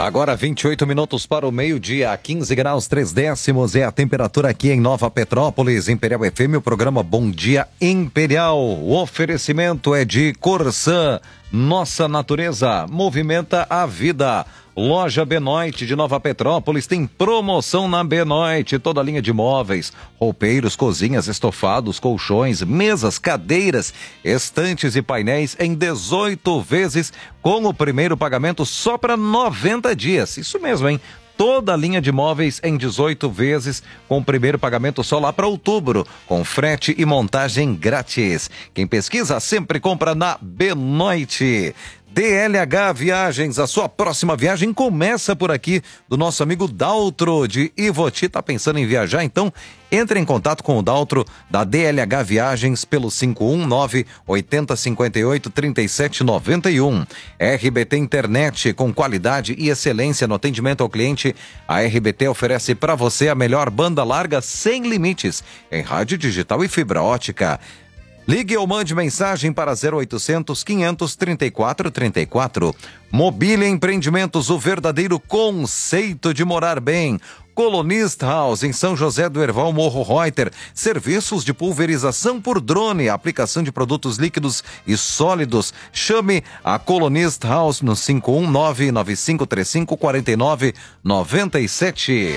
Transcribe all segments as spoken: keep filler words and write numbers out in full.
Agora vinte e oito minutos para o meio-dia, quinze graus, três décimos é a temperatura aqui em Nova Petrópolis, Imperial F M, o programa Bom Dia Imperial. O oferecimento é de Corsan, nossa natureza movimenta a vida. Loja Benoit de Nova Petrópolis tem promoção na Benoit, toda a linha de móveis, roupeiros, cozinhas, estofados, colchões, mesas, cadeiras, estantes e painéis em dezoito vezes com o primeiro pagamento só para noventa dias. Isso mesmo, hein? Toda a linha de móveis em dezoito vezes, com o primeiro pagamento só lá para outubro, com frete e montagem grátis. Quem pesquisa sempre compra na Benoit. D L H Viagens, a sua próxima viagem começa por aqui, do nosso amigo Daltro de Ivoti. Tá pensando em viajar? Então entre em contato com o Daltro da D L H Viagens pelo cinco um nove, oito zero cinco oito, três sete nove um. R B T Internet, com qualidade e excelência no atendimento ao cliente. A R B T oferece para você a melhor banda larga sem limites em rádio digital e fibra ótica. Ligue ou mande mensagem para zero oitocentos, quinhentos, trinta e quatro, trinta e quatro. Mobília Empreendimentos, o verdadeiro conceito de morar bem. Colonist House, em São José do Herval, Morro Reuter. Serviços de pulverização por drone, aplicação de produtos líquidos e sólidos. Chame a Colonist House no cinco um nove, nove cinco três cinco, quatro nove nove sete.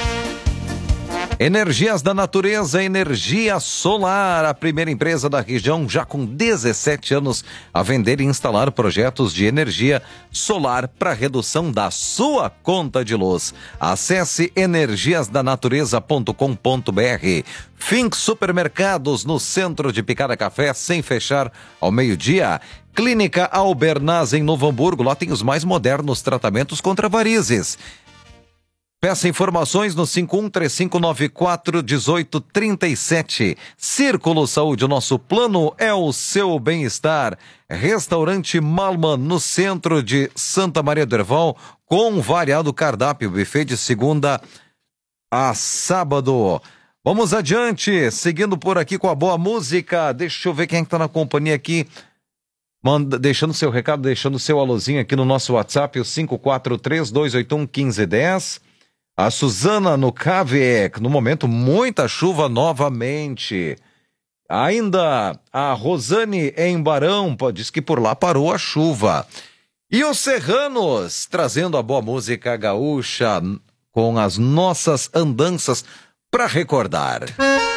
Energias da Natureza, energia solar, a primeira empresa da região já com dezessete anos a vender e instalar projetos de energia solar para redução da sua conta de luz. Acesse energias da natureza ponto com ponto b r. Fink Supermercados, no centro de Picada Café, sem fechar ao meio-dia. Clínica Albernaz, em Novo Hamburgo, lá tem os mais modernos tratamentos contra varizes. Peça informações no cinco um três cinco nove quatro um oito três sete. Círculo Saúde, o nosso plano é o seu bem-estar. Restaurante Malman, no centro de Santa Maria do Herval, com variado cardápio, buffet de segunda a sábado. Vamos adiante, seguindo por aqui com a boa música. Deixa eu ver quem é que tá na companhia aqui. Manda, deixando seu recado, deixando seu alôzinho aqui no nosso WhatsApp, o cinco quatro três, dois oito um, um cinco um zero. A Suzana no Cavec, no momento muita chuva novamente. Ainda a Rosane em Barão, diz que por lá parou a chuva. E os Serranos, trazendo a boa música gaúcha com as nossas andanças para recordar.